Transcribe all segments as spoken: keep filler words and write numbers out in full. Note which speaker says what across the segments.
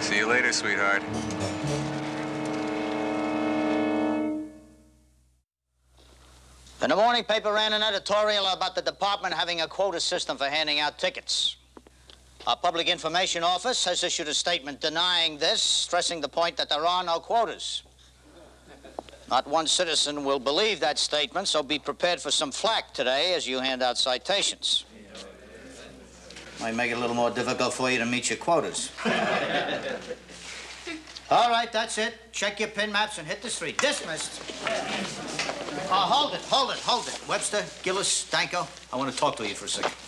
Speaker 1: See you later, sweetheart.
Speaker 2: And the morning paper ran an editorial about the department having a quota system for handing out tickets. Our public information office has issued a statement denying this, stressing the point that there are no quotas. Not one citizen will believe that statement, so be prepared for some flack today as you hand out citations. Might make it a little more difficult for you to meet your quotas. All right, that's it. Check your pin maps and hit the street. Dismissed. Oh, hold it, hold it, hold it. Webster, Gillis, Danko, I want to talk to you for a second.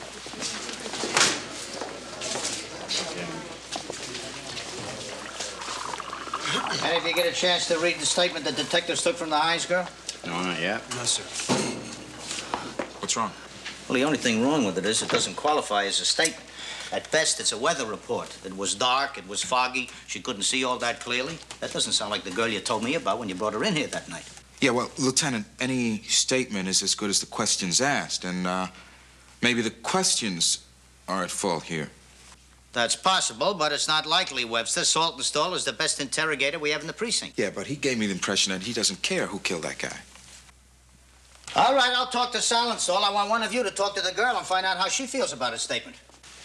Speaker 2: Any of you get a chance to read the statement the detectives took from the Hines girl?
Speaker 3: No, not yet.
Speaker 4: No, sir.
Speaker 1: What's wrong?
Speaker 2: Well, the only thing wrong with it is it doesn't qualify as a statement. At best, it's a weather report. It was dark, it was foggy, she couldn't see all that clearly. That doesn't sound like the girl you told me about when you brought her in here that night.
Speaker 5: Yeah, well, Lieutenant, any statement is as good as the questions asked, and uh, maybe the questions are at fault here.
Speaker 2: That's possible, but it's not likely, Webster. Saltonstall is the best interrogator we have in the precinct.
Speaker 5: Yeah, but he gave me the impression that he doesn't care who killed that guy.
Speaker 2: All right, I'll talk to Saltonstall. I want one of you to talk to the girl and find out how she feels about his statement.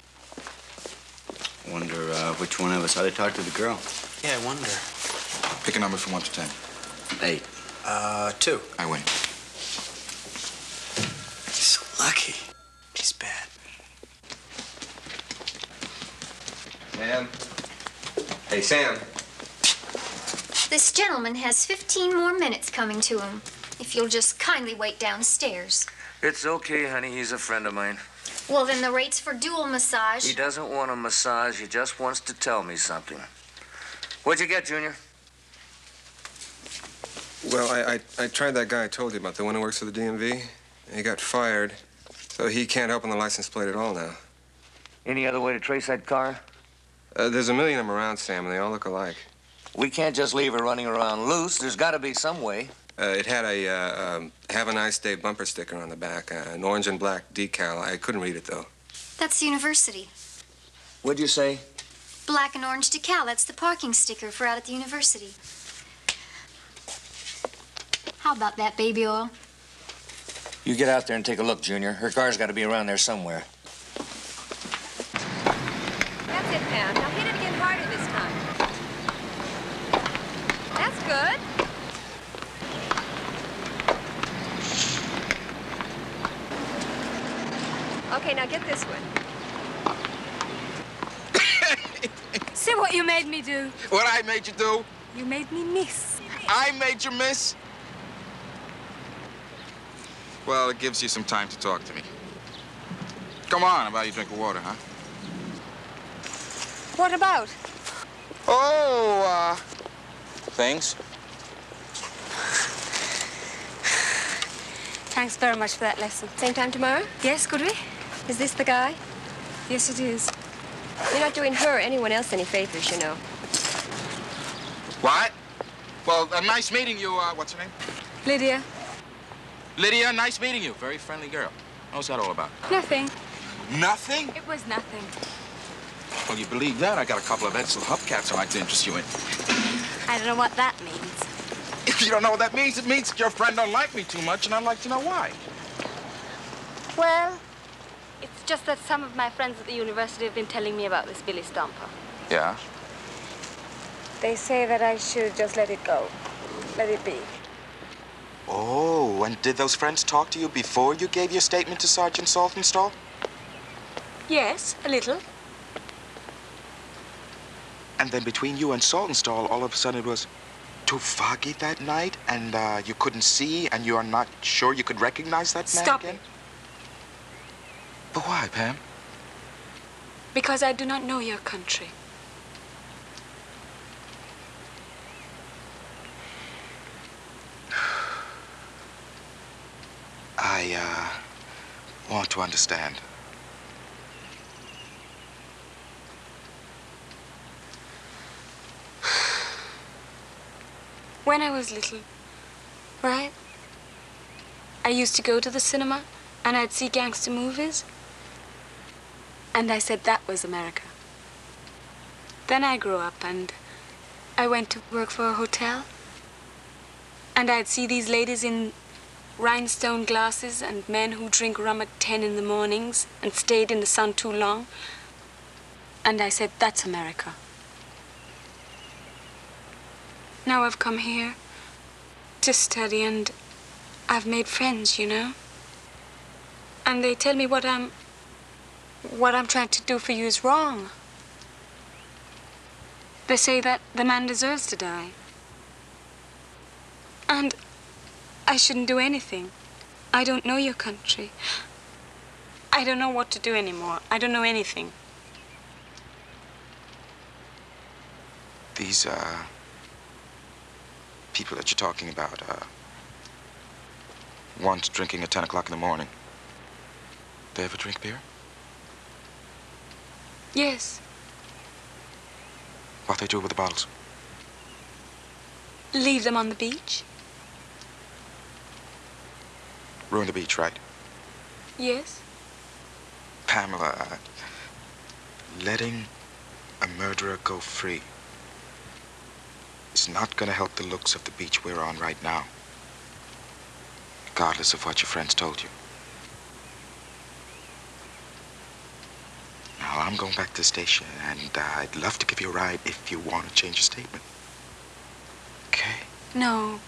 Speaker 3: I wonder uh, which one of us ought to talk to the girl.
Speaker 4: Yeah, I wonder.
Speaker 5: Pick a number from one to ten.
Speaker 3: Eight.
Speaker 4: Uh, two.
Speaker 5: I win.
Speaker 4: He's so lucky. He's bad.
Speaker 1: Sam? Hey, Sam.
Speaker 6: This gentleman has fifteen more minutes coming to him. If you'll just kindly wait downstairs.
Speaker 7: It's okay, honey. He's a friend of mine.
Speaker 6: Well, then the rate's for dual massage.
Speaker 7: He doesn't want a massage. He just wants to tell me something. What'd you get, Junior?
Speaker 8: Well, I, I, I tried that guy I told you about, the one who works for the D M V. He got fired, so he can't open the license plate at all now.
Speaker 7: Any other way to trace that car?
Speaker 8: Uh, there's a million of them around, Sam, and they all look alike.
Speaker 7: We can't just leave her running around loose. There's got to be some way.
Speaker 8: Uh, it had a uh, um, Have a Nice Day bumper sticker on the back, uh, an orange and black decal. I couldn't read it, though.
Speaker 6: That's the university.
Speaker 7: What'd you say?
Speaker 6: Black and orange decal. That's the parking sticker for out at the university. How about that baby oil?
Speaker 7: You get out there and take a look, Junior. Her car's got to be around there somewhere.
Speaker 9: That's it, Pam. Now hit it again harder this time. That's good. Okay, now get this one.
Speaker 10: See what you made me do?
Speaker 5: What I made you do?
Speaker 10: You made me miss.
Speaker 5: I made you miss? Well, it gives you some time to talk to me. Come on, I'll buy you a drink of water, huh?
Speaker 10: What about?
Speaker 5: Oh, uh, things.
Speaker 10: Thanks very much for that lesson.
Speaker 9: Same time tomorrow?
Speaker 10: Yes, could we?
Speaker 9: Is this the guy?
Speaker 10: Yes, it is.
Speaker 9: You're not doing her or anyone else any favors, you know.
Speaker 5: What? Well, uh, nice meeting you. Uh, what's her name?
Speaker 10: Lydia.
Speaker 5: Lydia, nice meeting you. Very friendly girl. What's that all about?
Speaker 10: Nothing.
Speaker 5: Nothing?
Speaker 10: It was nothing.
Speaker 5: Well, you believe that? I got a couple of Edsel hubcaps I'd like to interest you in.
Speaker 10: I don't know what that means.
Speaker 5: If you don't know what that means, it means that your friend don't like me too much, and I'd like to know why.
Speaker 10: Well, it's just that some of my friends at the university have been telling me about this Billy Stomper.
Speaker 5: Yeah?
Speaker 10: They say that I should just let it go. Let it be.
Speaker 11: Oh, and did those friends talk to you before you gave your statement to Sergeant Saltonstall?
Speaker 10: Yes, a little.
Speaker 11: And then between you and Saltonstall, all of a sudden it was too foggy that night, and uh, you couldn't see, and you are not sure you could recognize that man
Speaker 10: Stop
Speaker 11: again?
Speaker 10: it.
Speaker 11: But why, Pam?
Speaker 10: Because I do not know your country.
Speaker 11: I, uh, want to understand.
Speaker 10: When I was little, right? I used to go to the cinema, and I'd see gangster movies. And I said that was America. Then I grew up and I went to work for a hotel. And I'd see these ladies in rhinestone glasses and men who drink rum at ten in the mornings and stayed in the sun too long. And I said, that's America. Now I've come here to study and I've made friends, you know. And they tell me what I'm, what I'm trying to do for you is wrong. They say that the man deserves to die. And I shouldn't do anything. I don't know your country. I don't know what to do anymore. I don't know anything.
Speaker 11: These, uh, people that you're talking about, uh, once drinking at ten o'clock in the morning. They ever drink beer?
Speaker 10: Yes.
Speaker 11: What they do with the bottles?
Speaker 10: Leave them on the beach?
Speaker 11: Ruin the beach, right?
Speaker 10: Yes.
Speaker 11: Pamela, uh, letting a murderer go free is not gonna help the looks of the beach we're on right now, regardless of what your friends told you. Now, I'm going back to the station, and uh, I'd love to give you a ride if you want to change your statement. Okay?
Speaker 10: No.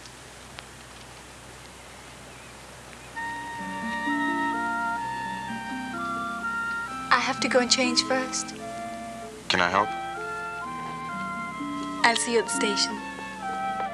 Speaker 10: I have to go and change first.
Speaker 11: Can I help?
Speaker 10: I'll see you at the station.